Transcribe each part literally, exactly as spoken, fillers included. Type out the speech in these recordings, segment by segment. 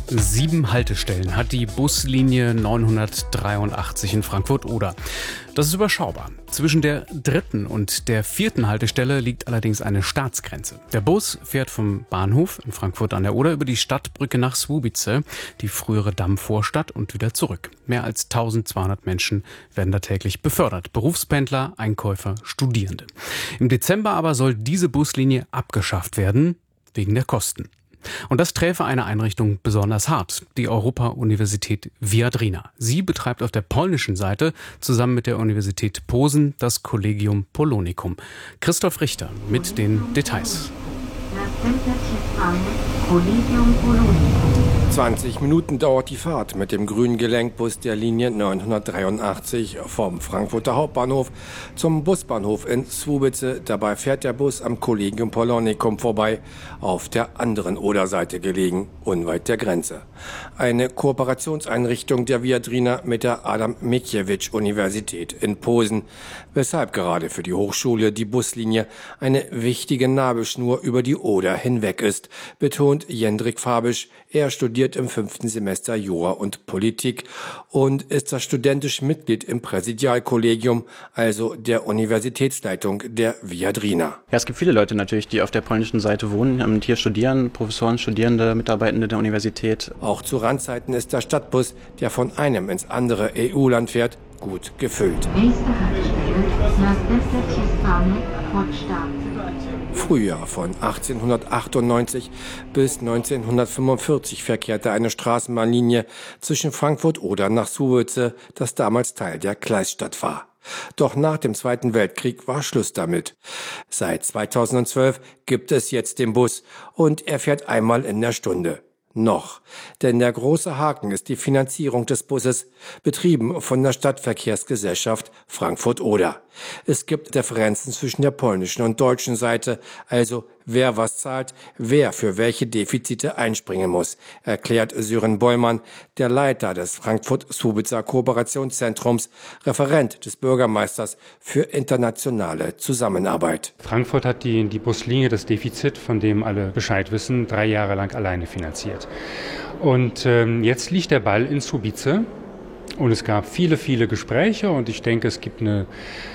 Sieben Haltestellen hat die Buslinie neunhundertdreiundachtzig in Frankfurt-Oder. Das ist überschaubar. Zwischen der dritten und der vierten Haltestelle liegt allerdings eine Staatsgrenze. Der Bus fährt vom Bahnhof in Frankfurt an der Oder über die Stadtbrücke nach Słubice, die frühere Dammvorstadt, und wieder zurück. Mehr als eintausendzweihundert Menschen werden da täglich befördert. Berufspendler, Einkäufer, Studierende. Im Dezember aber soll diese Buslinie abgeschafft werden, wegen der Kosten. Und das träfe eine Einrichtung besonders hart, die Europa-Universität Viadrina. Sie betreibt auf der polnischen Seite zusammen mit der Universität Posen das Collegium Polonicum. Christoph Richter mit den Details. zwanzig Minuten dauert die Fahrt mit dem grünen Gelenkbus der Linie neunhundertdreiundachtzig vom Frankfurter Hauptbahnhof zum Busbahnhof in Słubice. Dabei fährt der Bus am Collegium Polonicum vorbei, auf der anderen Oderseite gelegen, unweit der Grenze. Eine Kooperationseinrichtung der Viadrina mit der Adam Mickiewicz Universität in Posen, weshalb gerade für die Hochschule die Buslinie eine wichtige Nabelschnur über die Oder hinweg ist, betont Jendrik Fabisch. Er studiert im fünften Semester Jura und Politik und ist das studentische Mitglied im Präsidialkollegium, also der Universitätsleitung der Viadrina. Ja, es gibt viele Leute natürlich, die auf der polnischen Seite wohnen und hier studieren, Professoren, Studierende, Mitarbeitende der Universität. Auch zu Randzeiten ist der Stadtbus, der von einem ins andere E U-Land fährt, gut gefüllt. Früher, von achtzehnhundertachtundneunzig bis neunzehnhundertfünfundvierzig, verkehrte eine Straßenbahnlinie zwischen Frankfurt-Oder nach Słubice, das damals Teil der Kreisstadt war. Doch nach dem Zweiten Weltkrieg war Schluss damit. Seit zweitausendzwölf gibt es jetzt den Bus und er fährt einmal in der Stunde. Noch. Denn der große Haken ist die Finanzierung des Busses, betrieben von der Stadtverkehrsgesellschaft Frankfurt-Oder. Es gibt Differenzen zwischen der polnischen und deutschen Seite, also wer was zahlt, wer für welche Defizite einspringen muss, erklärt Sören Bollmann, der Leiter des Frankfurt-Słubicer Kooperationszentrums, Referent des Bürgermeisters für internationale Zusammenarbeit. Frankfurt hat die, die Buslinie, das Defizit, von dem alle Bescheid wissen, drei Jahre lang alleine finanziert. Und ähm, jetzt liegt der Ball in Słubice und es gab viele, viele Gespräche und ich denke, es gibt eine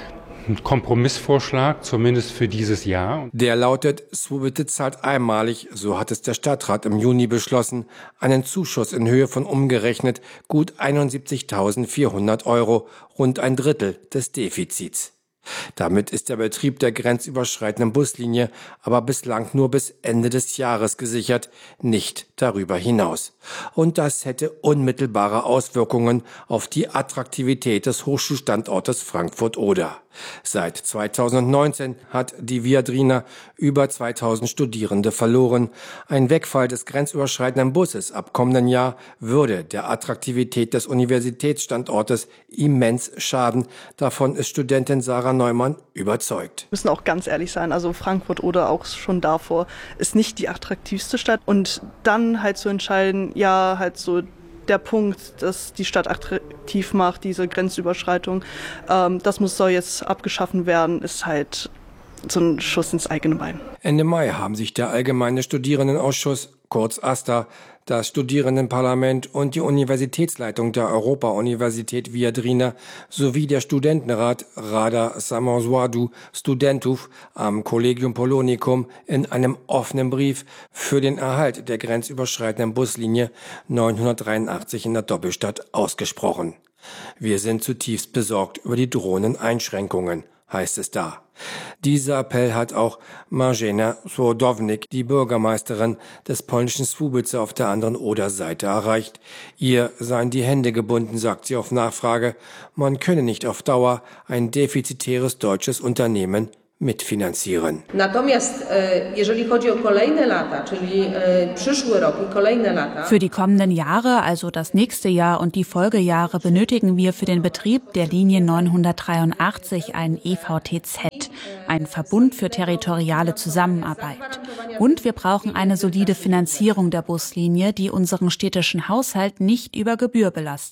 Ein Kompromissvorschlag, zumindest für dieses Jahr. Der lautet, Słubice zahlt einmalig, so hat es der Stadtrat im Juni beschlossen, einen Zuschuss in Höhe von umgerechnet gut einundsiebzigtausendvierhundert Euro, rund ein Drittel des Defizits. Damit ist der Betrieb der grenzüberschreitenden Buslinie aber bislang nur bis Ende des Jahres gesichert, nicht darüber hinaus. Und das hätte unmittelbare Auswirkungen auf die Attraktivität des Hochschulstandortes Frankfurt-Oder. Seit zweitausendneunzehn hat die Viadrina über zweitausend Studierende verloren. Ein Wegfall des grenzüberschreitenden Busses ab kommenden Jahr würde der Attraktivität des Universitätsstandortes immens schaden. Davon ist Studentin Sarah Neumann überzeugt. Wir müssen auch ganz ehrlich sein, also Frankfurt oder auch schon davor ist nicht die attraktivste Stadt. Und dann halt zu entscheiden, ja, halt so der Punkt, dass die Stadt attraktiv macht, diese Grenzüberschreitung, ähm, das muss soll jetzt abgeschaffen werden, ist halt so ein Schuss ins eigene Bein. Ende Mai haben sich der Allgemeine Studierendenausschuss, kurz AStA, das Studierendenparlament und die Universitätsleitung der Europa-Universität Viadrina sowie der Studentenrat Rada Samozwadu Studentów am Collegium Polonicum in einem offenen Brief für den Erhalt der grenzüberschreitenden Buslinie neunhundertdreiundachtzig in der Doppelstadt ausgesprochen. Wir sind zutiefst besorgt über die drohenden Einschränkungen, heißt es da. Dieser Appell hat auch Marzena Słodownik, die Bürgermeisterin des polnischen Słubice auf der anderen Oderseite, erreicht. Ihr seien die Hände gebunden, sagt sie auf Nachfrage. Man könne nicht auf Dauer ein defizitäres deutsches Unternehmen mitfinanzieren. Natomiast jeżeli chodzi o kolejne lata, czyli przyszły rok i kolejne lata. Für die kommenden Jahre, also das nächste Jahr und die Folgejahre, benötigen wir für den Betrieb der Linie neunhundertdreiundachtzig einen E V T Z, einen Verbund für territoriale Zusammenarbeit. Und wir brauchen eine solide Finanzierung der Buslinie, die unseren städtischen Haushalt nicht über Gebühr belastet.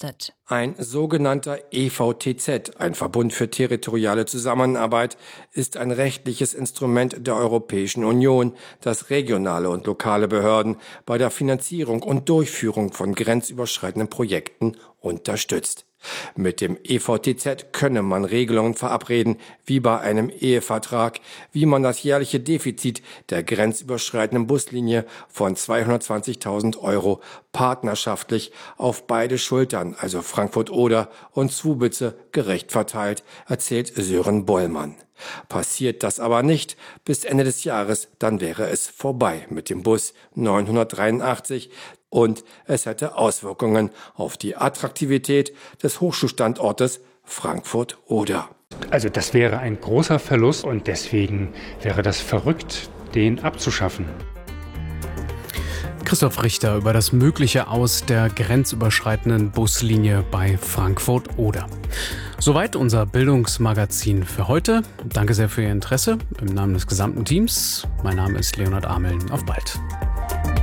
Ein sogenannter E V T Z, ein Verbund für territoriale Zusammenarbeit, ist ein rechtliches Instrument der Europäischen Union, das regionale und lokale Behörden bei der Finanzierung und Durchführung von grenzüberschreitenden Projekten unterstützt. Mit dem E V T Z könne man Regelungen verabreden, wie bei einem Ehevertrag, wie man das jährliche Defizit der grenzüberschreitenden Buslinie von zweihundertzwanzigtausend Euro partnerschaftlich auf beide Schultern, also Frankfurt-Oder und Zwobice, gerecht verteilt, erzählt Sören Bollmann. Passiert das aber nicht bis Ende des Jahres, dann wäre es vorbei mit dem Bus neunhundertdreiundachtzig und es hätte Auswirkungen auf die Attraktivität des Hochschulstandortes Frankfurt-Oder. Also das wäre ein großer Verlust und deswegen wäre das verrückt, den abzuschaffen. Christoph Richter über das mögliche Aus der grenzüberschreitenden Buslinie bei Frankfurt-Oder. Soweit unser Bildungsmagazin für heute. Danke sehr für Ihr Interesse im Namen des gesamten Teams. Mein Name ist Leonhard Ameln. Auf bald.